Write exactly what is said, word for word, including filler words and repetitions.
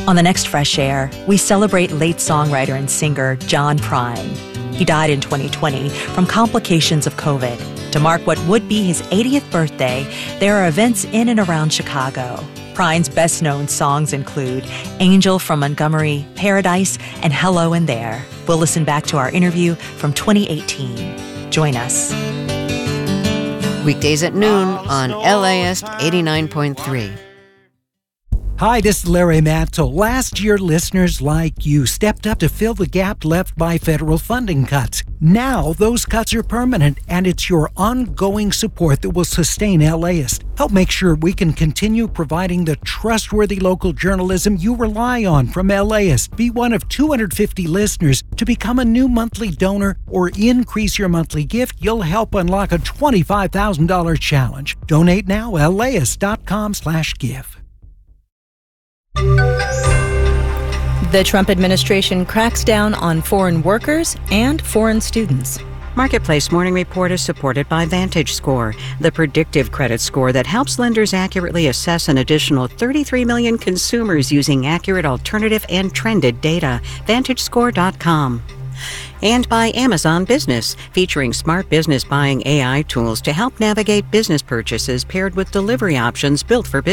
On the next Fresh Air, we celebrate late songwriter and singer John Prine. He died in twenty twenty from complications of COVID. To mark what would be his eightieth birthday, there are events in and around Chicago. Prine's best-known songs include Angel from Montgomery, Paradise, and Hello in There. We'll listen back to our interview from twenty eighteen. Join us. Weekdays at noon on L A S eighty-nine point three. Hi, this is Larry Mantle. Last year, listeners like you stepped up to fill the gap left by federal funding cuts. Now, those cuts are permanent, and it's your ongoing support that will sustain LAist. Help make sure we can continue providing the trustworthy local journalism you rely on from LAist. Be one of two hundred fifty listeners. To become a new monthly donor or increase your monthly gift, you'll help unlock a twenty-five thousand dollars challenge. Donate now, laist.com slash give. The Trump administration cracks down on foreign workers and foreign students. Marketplace Morning Report is supported by VantageScore, the predictive credit score that helps lenders accurately assess an additional thirty-three million consumers using accurate alternative and trended data. Vantage Score dot com. And by Amazon Business, featuring smart business buying A I tools to help navigate business purchases paired with delivery options built for business.